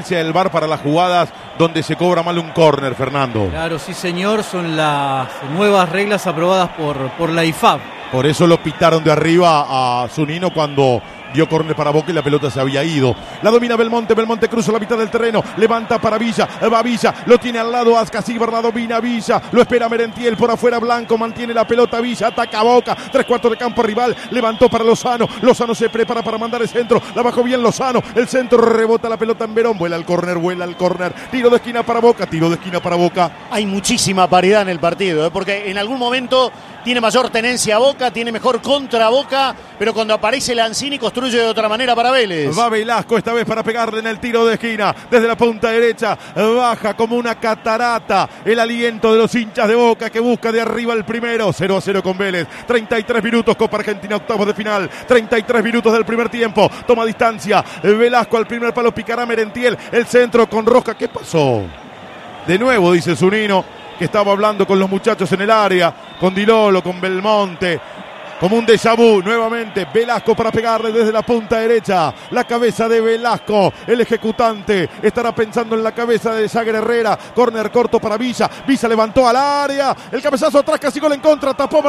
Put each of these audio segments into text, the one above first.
El VAR para las jugadas donde se cobra mal un córner, Fernando. Claro, sí señor, son las nuevas reglas aprobadas por la IFAB. Por eso lo pitaron de arriba a Zunino cuando dio córner para Boca y la pelota se había ido. La domina Belmonte, Belmonte cruza la mitad del terreno, levanta para Villa, va Villa, lo tiene al lado Ascasíbar, la domina Villa, lo espera Merentiel, por afuera Blanco, mantiene la pelota Villa, ataca a Boca, 3/4 de campo rival, levantó para Lozano, Lozano se prepara para mandar el centro, la bajó bien Lozano, el centro rebota la pelota en Verón, vuela al córner, tiro de esquina para Boca, tiro de esquina para Boca. Hay muchísima paridad en el partido, porque en algún momento tiene mayor tenencia Boca, tiene mejor contra Boca, pero cuando aparece Lanzini construye de otra manera para Vélez. Va Velasco esta vez para pegarle en el tiro de esquina, desde la punta derecha, baja como una catarata el aliento de los hinchas de Boca que busca de arriba el primero. 0-0 con Vélez, 33 minutos, Copa Argentina, octavos de final, 33 minutos del primer tiempo, toma distancia, Velasco al primer palo, picará Merentiel, el centro con Rosca. ¿Qué pasó? De nuevo, dice Zunino, que estaba hablando con los muchachos en el área, con Di Lolo, con Belmonte, como un déjà vu. Nuevamente Velasco para pegarle desde la punta derecha, la cabeza de Velasco, el ejecutante estará pensando en la cabeza de Jagger Herrera. Córner corto para Villa, Villa levantó al área, el cabezazo atrás, casi gol en contra, tapó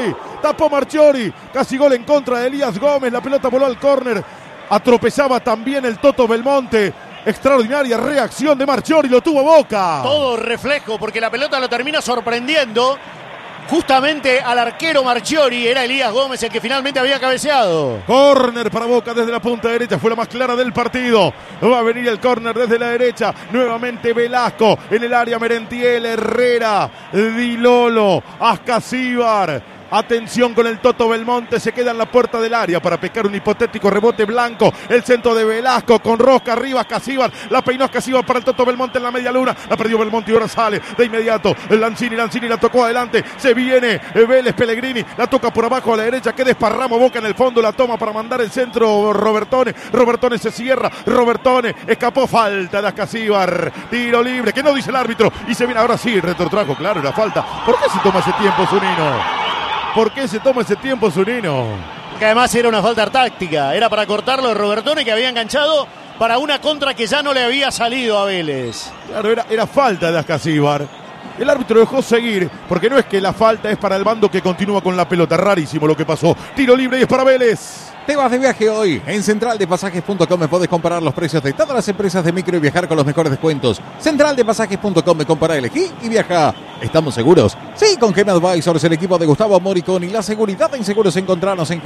Marchiori, casi gol en contra de Elías Gómez, la pelota voló al córner, atropellaba también el Toto Belmonte. Extraordinaria reacción de Marchiori, lo tuvo Boca. Todo reflejo, porque la pelota lo termina sorprendiendo justamente al arquero Marchiori. Era Elías Gómez el que finalmente había cabeceado. Córner para Boca desde la punta derecha, fue la más clara del partido. Va a venir el córner desde la derecha, nuevamente Velasco en el área, Merentiel, Herrera, Di Lolo, Ascasíbar. Atención con el Toto Belmonte, se queda en la puerta del área para pescar un hipotético rebote Blanco. El centro de Velasco con Rosca arriba, Ascasíbar, la peinó Ascasíbar para el Toto Belmonte en la media luna, la perdió Belmonte y ahora sale de inmediato. Lanzini la tocó adelante, se viene Vélez, Pellegrini, la toca por abajo a la derecha, que desparramo, Boca en el fondo, la toma para mandar el centro Robertone se cierra, Robertone escapó, falta de Ascasíbar, tiro libre, que no dice el árbitro, y se viene ahora sí, retrotrajo, claro, era falta. ¿Por qué se toma ese tiempo, Zunino? ¿Por qué se toma ese tiempo, Zunino? Que además era una falta táctica, era para cortarlo de Robertone, que había enganchado para una contra que ya no le había salido a Vélez. Claro, era falta de Ascasíbar. El árbitro dejó seguir, porque no es que la falta es para el bando que continúa con la pelota. Rarísimo lo que pasó. Tiro libre y es para Vélez. Te vas de viaje hoy. En centraldepasajes.com me podés comparar los precios de todas las empresas de micro y viajar con los mejores descuentos. Centraldepasajes.com me compara, elegí y viaja. ¿Estamos seguros? Sí, con Gem Advisors, el equipo de Gustavo Moricón y la seguridad en seguros. Encontranos en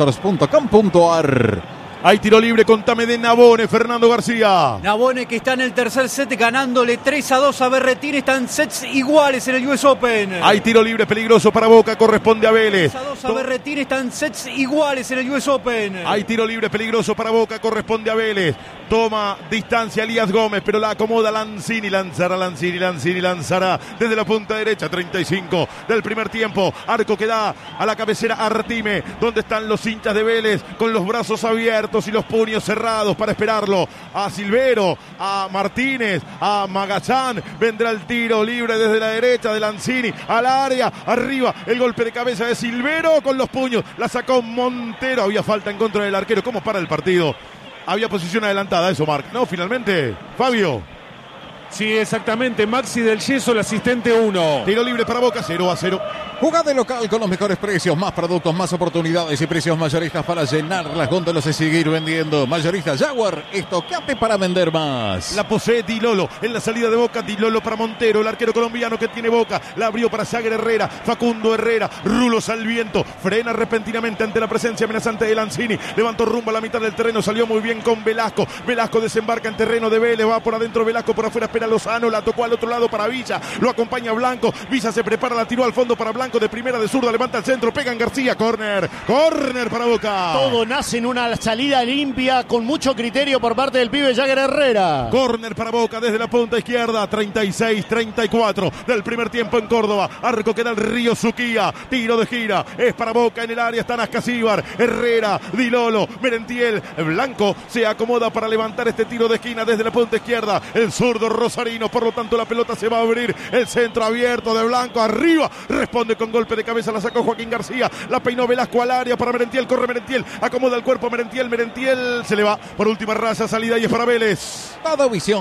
gemadvisors.com.ar. Hay tiro libre, contame de Nabone, Fernando García. Nabone que está en el tercer set ganándole 3-2 a Berretini, están sets iguales en el US Open. Hay tiro libre peligroso para Boca, corresponde a Vélez. 3-2 a Berretini, están sets iguales en el US Open. Hay tiro libre peligroso para Boca, corresponde a Vélez. Toma distancia Elías Gómez, pero la acomoda Lanzini, lanzará desde la punta derecha, 35 del primer tiempo. Arco que da a la cabecera Artime, donde están los hinchas de Vélez con los brazos abiertos y los puños cerrados para esperarlo. A Silvero, a Martínez, a Magallán. Vendrá el tiro libre desde la derecha de Lanzini al área, arriba el golpe de cabeza de Silvero con los puños, la sacó Montero, había falta en contra del arquero. ¿Cómo para el partido? Había posición adelantada, eso marca. No, finalmente, Fabio. Sí, exactamente. Maxi del Yeso, el asistente 1. Tiro libre para Boca, 0-0. Jugá de local con los mejores precios, más productos, más oportunidades y precios mayoristas para llenar las góndolas y seguir vendiendo. Mayorista Jaguar, estocate para vender más. La posee Di Lolo en la salida de Boca, Di Lolo para Montero, el arquero colombiano que tiene Boca. La abrió para Jagger Herrera, Facundo Herrera, Rulos al viento. Frena repentinamente ante la presencia amenazante de Lanzini. Levantó rumbo a la mitad del terreno, salió muy bien con Velasco. Velasco desembarca en terreno de Vélez, va por adentro Velasco, por afuera espera Lozano, la tocó al otro lado para Villa. Lo acompaña Blanco, Villa se prepara, la tiró al fondo para Blanco. De primera, de zurda, levanta el centro, pega en García, córner para Boca. Todo nace en una salida limpia con mucho criterio por parte del pibe Jagger Herrera. Córner para Boca desde la punta izquierda, 36-34 del primer tiempo en Córdoba. Arco que da el Río Suquía, tiro de gira, es para Boca en el área, están Ascasíbar, Herrera, Di Lolo, Merentiel, Blanco se acomoda para levantar este tiro de esquina desde la punta izquierda, el zurdo rosarino, por lo tanto la pelota se va a abrir, el centro abierto de Blanco, arriba, responde con con golpe de cabeza la sacó Joaquín García. La peinó Velasco al área para Merentiel. Corre Merentiel. Acomoda el cuerpo Merentiel. Merentiel se le va por última raya. Salida y es para Vélez. Todo visión